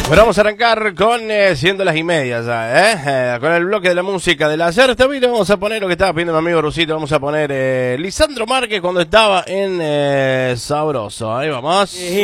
Bueno, vamos a arrancar con siendo las y media ya, con el bloque de la música del ayer. También vamos a poner lo que estaba pidiendo mi amigo Rusito. Vamos a poner Lisandro Márquez cuando estaba en Sabroso. Ahí vamos.